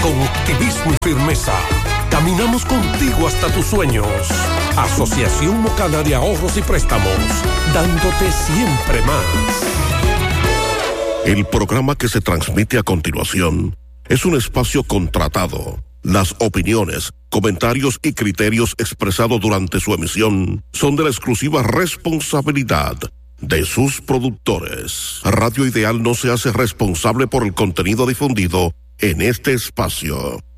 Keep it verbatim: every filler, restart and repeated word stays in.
Con optimismo y firmeza, caminamos contigo hasta tus sueños. Asociación Mocana de Ahorros y Préstamos, dándote siempre más. El programa que se transmite a continuación es un espacio contratado. Las opiniones, comentarios y criterios expresados durante su emisión son de la exclusiva responsabilidad de sus productores. Radio Ideal no se hace responsable por el contenido difundido en este espacio.